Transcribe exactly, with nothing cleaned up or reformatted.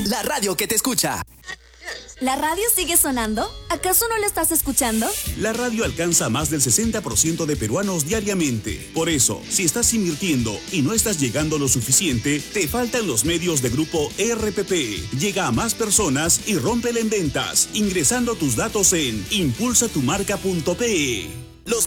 la radio que te escucha. ¿La radio sigue sonando? ¿Acaso no la estás escuchando? La radio alcanza a más del sesenta por ciento de peruanos diariamente. Por eso, si estás invirtiendo y no estás llegando lo suficiente, te faltan los medios de Grupo R P P. Llega a más personas y rómpela en ventas, ingresando tus datos en impulsa tu marca punto pe.